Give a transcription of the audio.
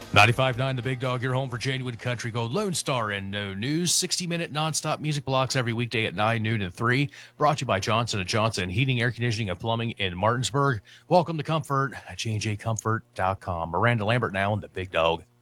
95.9 The Big Dog, your home for genuine country gold, Lone Star and No News. 60-minute nonstop music blocks every weekday at 9, noon, and 3. Brought to you by Johnson & Johnson Heating, Air Conditioning, and Plumbing in Martinsburg. Welcome to Comfort at jjcomfort.com. Miranda Lambert now in The Big Dog.